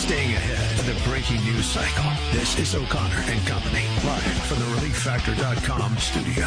Staying ahead of the breaking news cycle. This is O'Connor and Company, live from the ReliefFactor.com studio.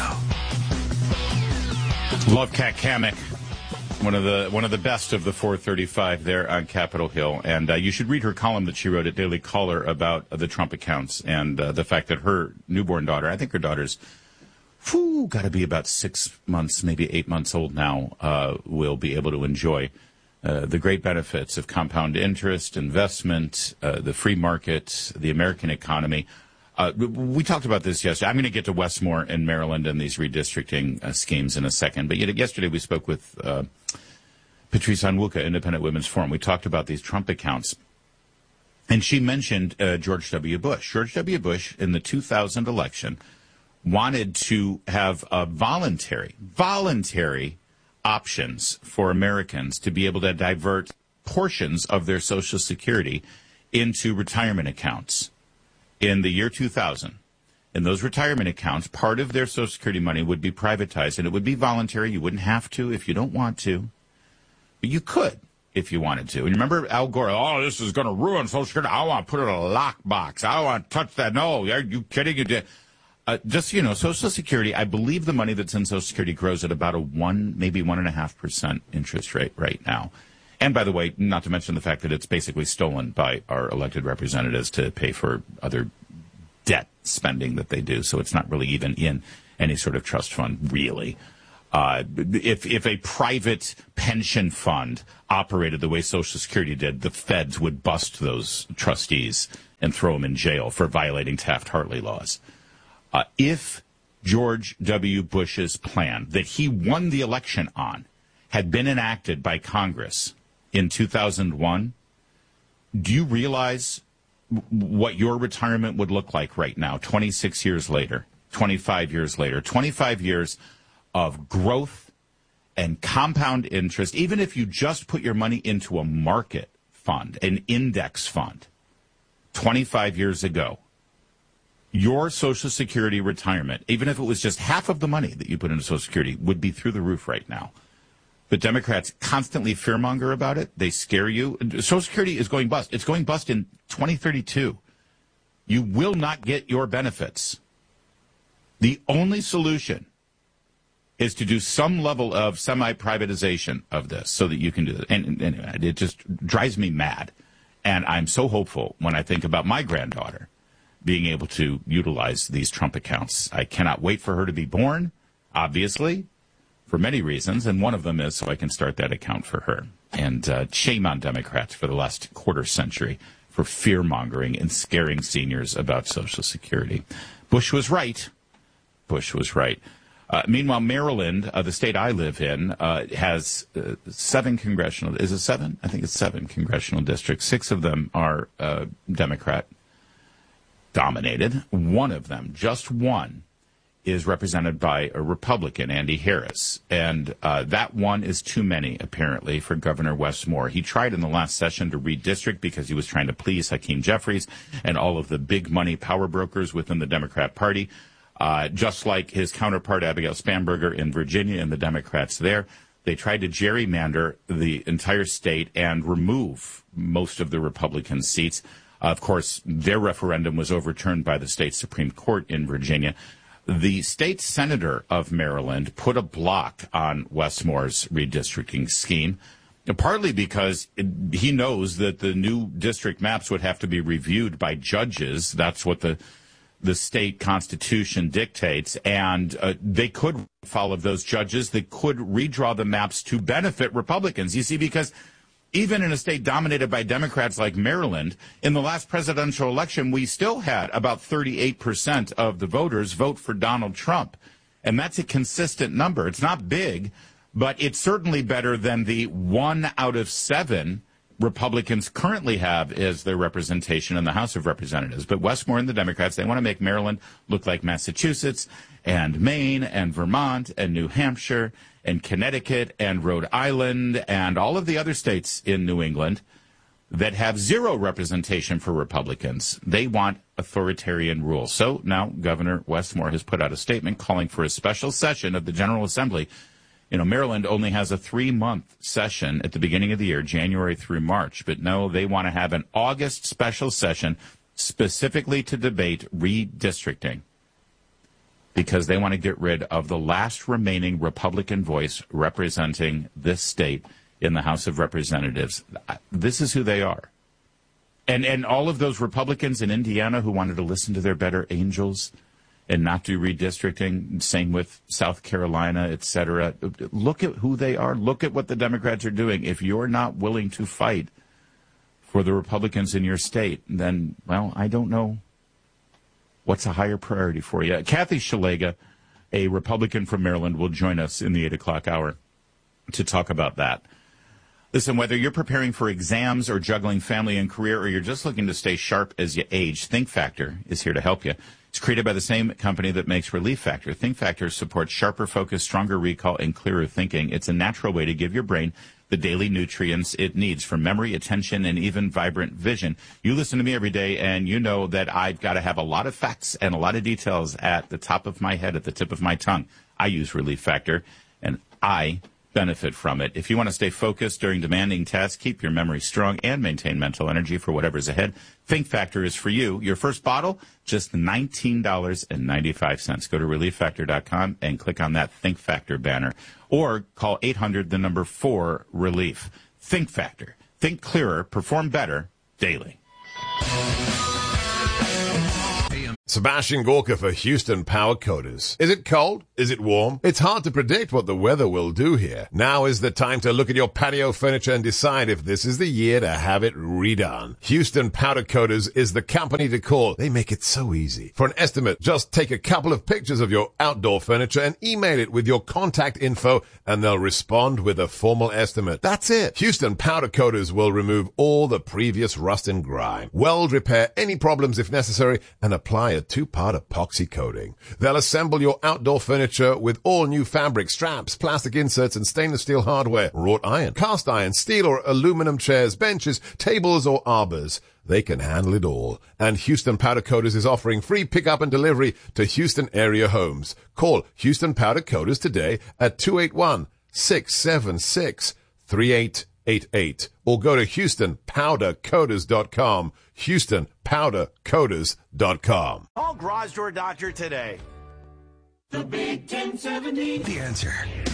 Love Kat Cammack, one of the best of the 435 there on Capitol Hill, and you should read her column that she wrote at Daily Caller about the Trump accounts and the fact that her newborn daughter, I think her daughter's got to be about 6 months, maybe 8 months old now, will be able to enjoy the great benefits of compound interest, investment, the free market, the American economy. We talked about this yesterday. I'm going to get to Westmore and Maryland and these redistricting schemes in a second. But yesterday we spoke with Patrice Onwuka, Independent Women's Forum. We talked about these Trump accounts. And she mentioned George W. Bush. George W. Bush, in the 2000 election, wanted to have a voluntary options for Americans to be able to divert portions of their Social Security into retirement accounts. In the year 2000, in those retirement accounts, part of their Social Security money would be privatized, and it would be voluntary. You wouldn't have to if you don't want to, but you could if you wanted to. And remember Al Gore, oh, this is going to ruin Social Security. I want to put it in a lockbox. I don't want to touch that. No, are you kidding? You did. Just so you know, Social Security, I believe the money that's in Social Security grows at about a 1.5% interest rate right now. And by the way, not to mention the fact that it's basically stolen by our elected representatives to pay for other debt spending that they do. So it's not really even in any sort of trust fund, really. If a private pension fund operated the way Social Security did, the feds would bust those trustees and throw them in jail for violating Taft-Hartley laws. If George W. Bush's plan that he won the election on had been enacted by Congress in 2001, do you realize what your retirement would look like right now, 26 years later, 25 years later, 25 years of growth and compound interest, even if you just put your money into a market fund, an index fund, 25 years ago, your Social Security retirement, even if it was just half of the money that you put into Social Security, would be through the roof right now. But Democrats constantly fearmonger about it. They scare you. Social Security is going bust. It's going bust in 2032. You will not get your benefits. The only solution is to do some level of semi-privatization of this so that you can do it. And anyway, it just drives me mad. And I'm so hopeful when I think about my granddaughter being able to utilize these Trump accounts. I cannot wait for her to be born, obviously, for many reasons, and one of them is so I can start that account for her. And shame on Democrats for the last quarter century for fear-mongering and scaring seniors about Social Security. Bush was right. Bush was right. Meanwhile, Maryland, the state I live in, has 7 congressional, is it 7? I think it's 7 congressional districts. 6 of them are Democrat-dominated. One of them, just one, is represented by a Republican, Andy Harris. And that one is too many, apparently, for Governor Westmore. He tried in the last session to redistrict because he was trying to please Hakeem Jeffries and all of the big money power brokers within the Democrat Party, just like his counterpart, Abigail Spanberger, in Virginia and the Democrats there. They tried to gerrymander the entire state and remove most of the Republican seats. Of course, their referendum was overturned by the state Supreme Court in Virginia. The state senator of Maryland put a block on Westmore's redistricting scheme, partly because he knows that the new district maps would have to be reviewed by judges. That's what the state constitution dictates, and they could follow those judges that could redraw the maps to benefit Republicans. You see, because even in a state dominated by Democrats like Maryland, in the last presidential election, we still had about 38% of the voters vote for Donald Trump. And that's a consistent number. It's not big, but it's certainly better than the 1 out of 7 Republicans currently have as their representation in the House of Representatives. But Westmore and the Democrats, they want to make Maryland look like Massachusetts and Maine and Vermont and New Hampshire and Connecticut and Rhode Island and all of the other states in New England that have zero representation for Republicans. They want authoritarian rule. So now Governor Westmore has put out a statement calling for a special session of the General Assembly Maryland only has a 3-month session at the beginning of the year, January through March. But no, they want to have an August special session specifically to debate redistricting because they want to get rid of the last remaining Republican voice representing this state in the House of Representatives. This is who they are. And all of those Republicans in Indiana who wanted to listen to their better angels and not do redistricting, same with South Carolina, et cetera. Look at who they are. Look at what the Democrats are doing. If you're not willing to fight for the Republicans in your state, then, well, I don't know what's a higher priority for you. Kathy Szeliga, a Republican from Maryland, will join us in the 8 o'clock hour to talk about that. Listen, whether you're preparing for exams or juggling family and career, or you're just looking to stay sharp as you age, Think Factor is here to help you. It's created by the same company that makes Relief Factor. Think Factor supports sharper focus, stronger recall, and clearer thinking. It's a natural way to give your brain the daily nutrients it needs for memory, attention, and even vibrant vision. You listen to me every day, and you know that I've got to have a lot of facts and a lot of details at the top of my head, at the tip of my tongue. I use Relief Factor, and I benefit from it. If you want to stay focused during demanding tests, keep your memory strong, and maintain mental energy for whatever's ahead, Think Factor is for you. Your first bottle, just $19.95. Go to ReliefFactor.com and click on that Think Factor banner. Or call 800-4-RELIEF. Think Factor. Think clearer, perform better, daily. Sebastian Gorka for Houston Power Coaters. Is it cold? Is it warm? It's hard to predict what the weather will do here. Now is the time to look at your patio furniture and decide if this is the year to have it redone. Houston Powder Coaters is the company to call. They make it so easy. For an estimate, just take a couple of pictures of your outdoor furniture and email it with your contact info, and they'll respond with a formal estimate. That's it. Houston Powder Coaters will remove all the previous rust and grime, weld, repair any problems if necessary, and apply a 2-part epoxy coating. They'll assemble your outdoor furniture with all new fabric, straps, plastic inserts, and stainless steel hardware, wrought iron, cast iron, steel or aluminum chairs, benches, tables, or arbors. They can handle it all. And Houston Powder Coaters is offering free pickup and delivery to Houston area homes. Call Houston Powder Coaters today at 281-676-3888 or go to HoustonPowderCoaters.com. HoustonPowderCoaters.com. Call Garage Door Doctor today. The Big 1070. The Answer.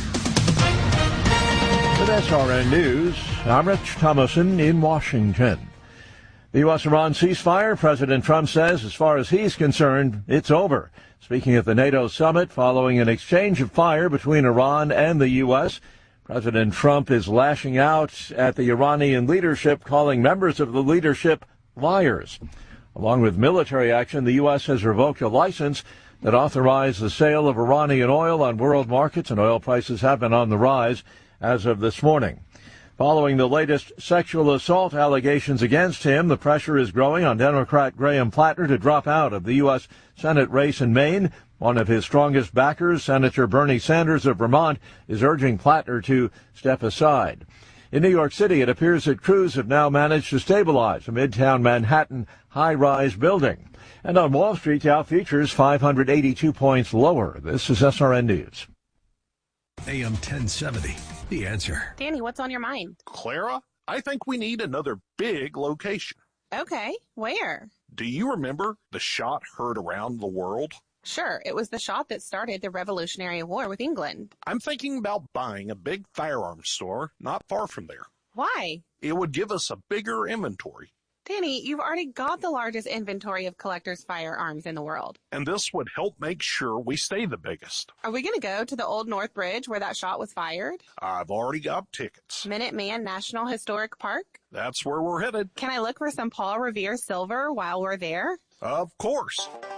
With SRN News, I'm Rich Thomason in Washington. The U.S.-Iran ceasefire, President Trump says, as far as he's concerned, it's over. Speaking at the NATO summit following an exchange of fire between Iran and the U.S., President Trump is lashing out at the Iranian leadership, calling members of the leadership liars. Along with military action, the U.S. has revoked a license that authorized the sale of Iranian oil on world markets, and oil prices have been on the rise as of this morning. Following the latest sexual assault allegations against him, the pressure is growing on Democrat Graham Plattner to drop out of the U.S. Senate race in Maine. One of his strongest backers, Senator Bernie Sanders of Vermont, is urging Plattner to step aside. In New York City, it appears that crews have now managed to stabilize a Midtown Manhattan high-rise building. And on Wall Street, Dow futures 582 points lower. This is SRN News. AM 1070. The Answer. Danny, what's on your mind? Clara, I think we need another big location. Okay, where? Do you remember the shot heard around the world? Sure, it was the shot that started the Revolutionary War with England. I'm thinking about buying a big firearms store not far from there. Why? It would give us a bigger inventory. Danny, you've already got the largest inventory of collectors' firearms in the world. And this would help make sure we stay the biggest. Are we going to go to the Old North Bridge where that shot was fired? I've already got tickets. Minuteman National Historic Park? That's where we're headed. Can I look for some Paul Revere silver while we're there? Of course.